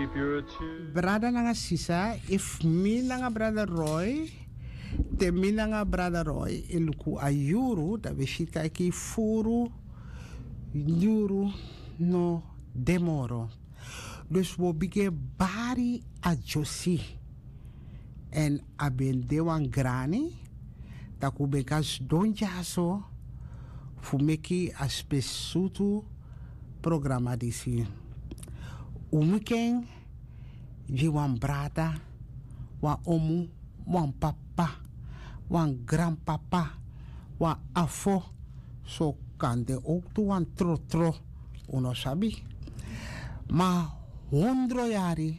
Brada nanga sisa, if mi nanga brada Roy, te mi nanga brada Roy, iluku ayuru, da beshita ki furu, yuru no demoro. Dus we bige bari a josi. En aben dewan grani, taku bekas donja so, fumeki aspesutu programa disi. Umikeng, ji wan brada, wan omu, wan papa, wan grandpapa, wan afo, so kan de ook toe wan tro, uno sabi. Maar 100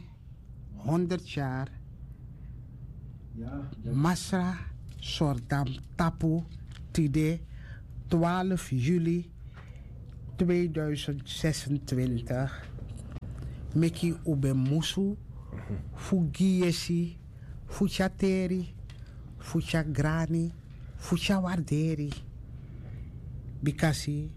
jaar, Masra Sordam Tapu Tide 12 juli 2026. Meki ube musu, fugiesi, fuchateri, fuchagrani, fuchawarderi. Bikasi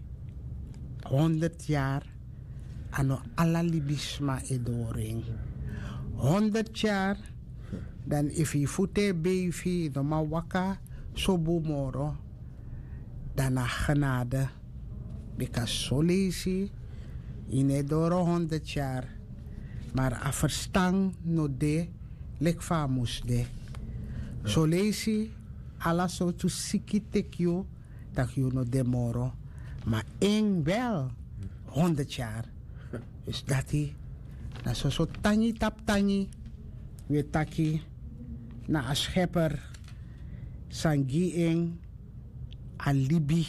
100 jaar ano alalibisma edoring. 100 jaar dan if je voete bevi no mawaka sobu moro dan a genade. Because solisi in edoro 100 jaar. Maar a verstang no de lek famus de. Solisi ala so tu siki tekyo tak you no de moro. Maar eng wel 100 jaar. Dus dat hij na so tangi tap tangi we taki na a schepper sangiing a libi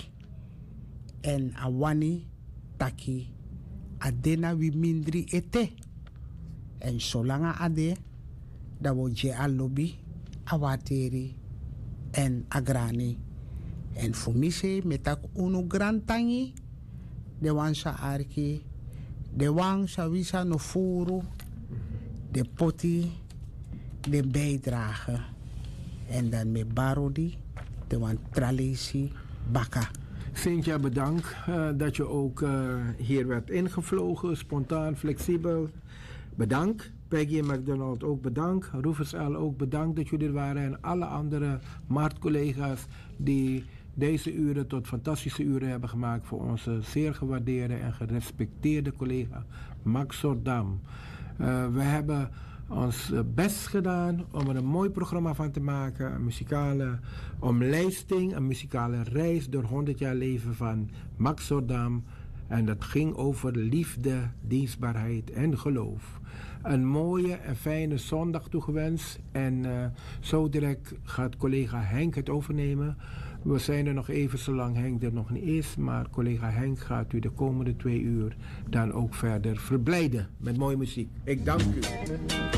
en a wani taki adena wi mindri ete en solanga ade da wo je a lobby a wateri en a grani en fumise metak unu gran tangi de wansa arki de wang sa wisa no furu de poti de bijdrage en dan met barodi de wan tralisi baka. Cynthia, bedankt dat je ook hier werd ingevlogen, spontaan, flexibel. Bedankt. Peggy en McDonald ook bedankt. Rufus L. ook bedankt dat jullie er waren. En alle andere marktcollega's die deze uren tot fantastische uren hebben gemaakt voor onze zeer gewaardeerde en gerespecteerde collega Max Sordam. We hebben ons best gedaan om er een mooi programma van te maken. Een muzikale omlijsting, een muzikale reis door 100 jaar leven van Max Sordam. En dat ging over liefde, dienstbaarheid en geloof. Een mooie en fijne zondag toegewenst. En zo direct gaat collega Henk het overnemen. We zijn er nog even zolang Henk er nog niet is. Maar collega Henk gaat u de komende 2 uur dan ook verder verblijden met mooie muziek. Ik dank u.